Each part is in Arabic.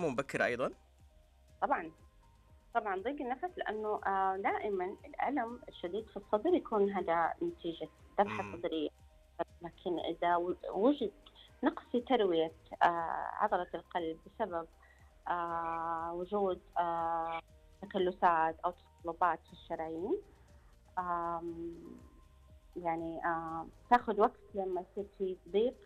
علامة مبكرة أيضا؟ طبعا طبعا ضيق النفس، لأنه دائما الألم الشديد في الصدر يكون هذا نتيجة ذبحة مم. صدرية. لكن إذا وجد نقص في تروية عضلة القلب بسبب وجود تكلسات أو تصلبات في الشرايين، آم، يعني تاخذ وقت لما يصير في ضيق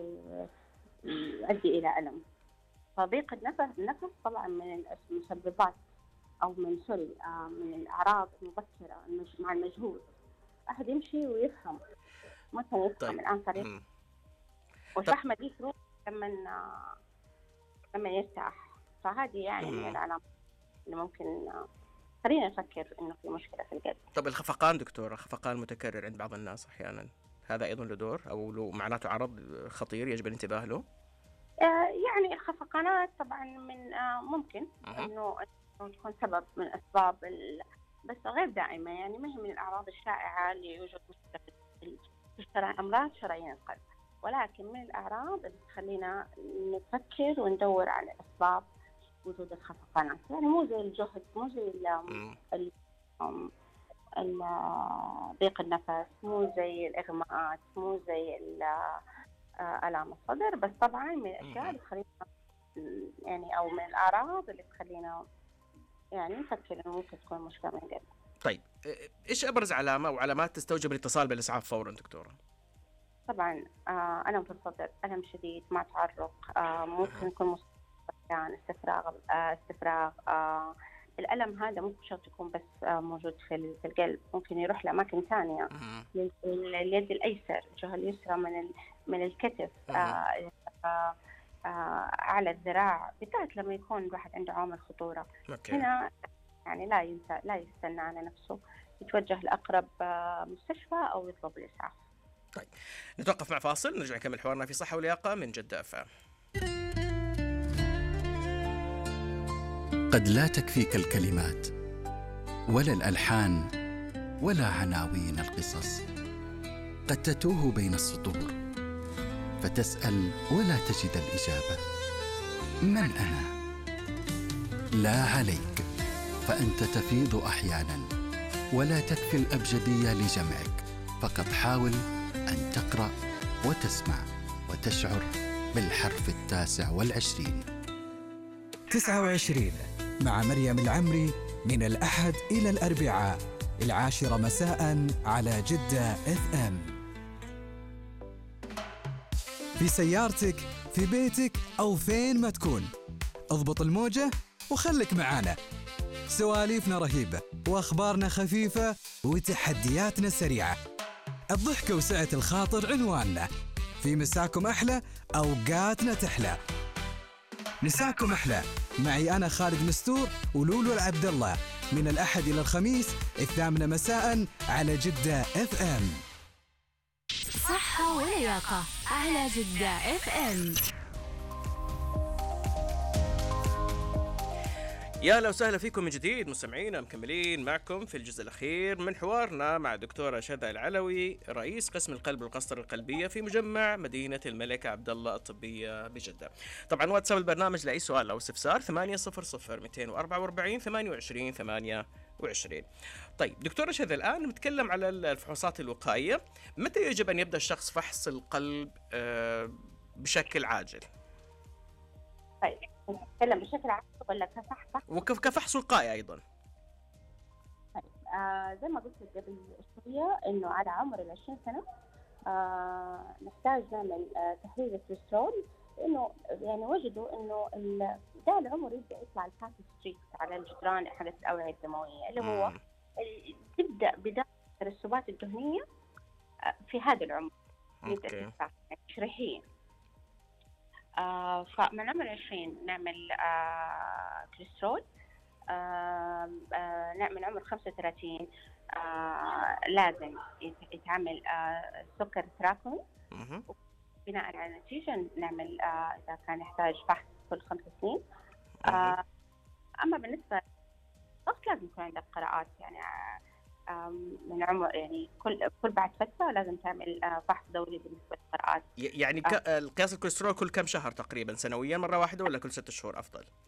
يؤدي إلى ألم. فضيق النفس طبعا من المسببات، أو من سوري من الأعراض المبكرة مع المجهول. أحد يمشي ويفهم، مثلا يفهم طيب. الآن صار مم. طب. والشحمة دي تروح لما لما يرتاح. فهذه يعني من مم. العلامات اللي ممكن خلينا نفكر إنه في مشكلة في القلب. طب الخفقان دكتورة، خفقان متكرر عند بعض الناس أحيانا، هذا أيضا له دور أو له معناته عرض خطير يجب الانتباه له؟ يعني الخفقانات طبعا من ممكن مهم. إنه تكون سبب من أسباب بس غير دائمة، يعني ما هي من الأعراض الشائعة اللي يوجد مشكلة في أمراض شرايين القلب، ولكن من الأعراض اللي تخلينا نفكر وندور على أسباب وجود الخفقانات. يعني مو زي الجهد، مو زي مم. ال- ضيق النفس، مو زي الإغماءات، مو زي آلام الصدر. بس طبعا من الأشياء مهم. اللي تخلينا يعني، أو من الأعراض اللي تخلينا يعني نفكر إنه ممكن تكون مشكلة من القلب. طيب، إيش أبرز علامة أو علامات تستوجب الاتصال بالإسعاف فورا دكتورة؟ طبعا ألم في الصدر، ألم شديد مع تعرق، ممكن مهم. يكون مستفيض، استفراغ، استفراغ. الألم هذا ممكن شرط يكون بس موجود في القلب، ممكن يروح لأماكن ثانية، مهم. اليد الأيسر، الجهة اليسرى من الكتف، مهم. آه، أعلى الذراع، بالذات لما يكون الواحد عنده عوامل خطورة. أوكي. هنا يعني لا يستنى على نفسه، يتوجه لأقرب مستشفى أو يطلب الإسعاف. طيب، نتوقف مع فاصل، نرجع نكمل حوارنا في صحة ولياقة من جدة أفهم. قد لا تكفيك الكلمات ولا الألحان ولا عناوين القصص، قد تتوه بين السطور فتسأل ولا تجد الإجابة. من أنا؟ لا عليك، فأنت تفيض أحياناً ولا تكفي الأبجدية لجمعك، فقط حاول أن تقرأ وتسمع وتشعر بالحرف 29. 29 مع مريم العمري، من الأحد إلى الأربعاء 10 مساء على جدة FM. في سيارتك، في بيتك، أو فين ما تكون، اضبط الموجة وخلك معانا. سواليفنا رهيبة وأخبارنا خفيفة وتحدياتنا سريعة. الضحكة وسعة الخاطر عنواننا. في مساكم أحلى، أوقاتنا تحلى. مساكم أحلى معي أنا خالد مستور ولولو العبد الله، من الأحد إلى الخميس 8 مساء على جدة FM. صحة ولياقة على جدة FM. يا لو سهلا فيكم من جديد مستمعينا، مكملين معكم في الجزء الأخير من حوارنا مع دكتورة شذى العلوي، رئيس قسم القلب والقسطرة القلبية في مجمع مدينة الملك عبد الله الطبية بجدة. طبعا واتساب البرنامج لأي سؤال أو استفسار 800 244 28 28. طيب دكتورة شذى، الآن نتكلم على الفحوصات الوقائية. متى يجب أن يبدأ الشخص فحص القلب بشكل عاجل؟ طيب نتكلم بشكل عام ولا كفحص؟ وكفحص وقائي أيضا. طيب زي ما قلت لك قبل شوية إنه على عمر 20 سنة نحتاج نعمل تحليل الكوليسترول، لأنه يعني وجدوا إنه ده العمر يبدأ يطلع الفاتي ستريكس على الجدران حقت الأوعية الدموية، اللي هو تبدأ بداية الترسبات الدهنية في هذا العمر، يبدأ ترتفع تشريحيا. فمن عمر 20 نعمل كوليسترول. من عمر 35 لازم يتعمل سكر تراكمي، بناء على النتيجة نعمل إذا كان يحتاج فحص كل 5 سنين. أما بالنسبة للضغط لازم يكون عندك قراءات، يعني من عمر يعني كل بعد فترة لازم تعمل فحص دوري بالنسبة للقراءات. يعني قياس الكوليسترول كل كم شهر تقريبا؟ سنويا مرة واحدة ولا كل 6 شهور أفضل؟